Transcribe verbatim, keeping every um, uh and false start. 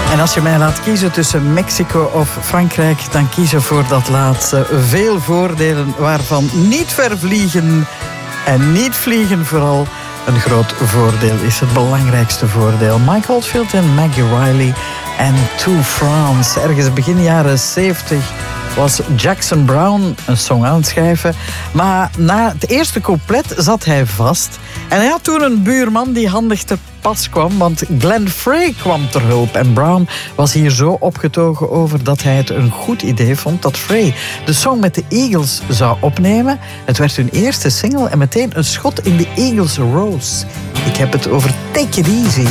En als je mij laat kiezen tussen Mexico of Frankrijk, dan kies je voor dat laatste. Veel voordelen waarvan niet vervliegen en niet vliegen vooral een groot voordeel is. Het belangrijkste voordeel. Mike Oldfield en Maggie Riley en To France. Ergens begin jaren zeventig was Jackson Browne een song aan het schrijven. Maar na het eerste couplet zat hij vast. En hij had toen een buurman die handig te pas kwam, want Glenn Frey kwam ter hulp. En Browne was hier zo opgetogen over dat hij het een goed idee vond dat Frey de song met de Eagles zou opnemen. Het werd hun eerste single en meteen een schot in de Eagles' Rose. Ik heb het over Take It Easy.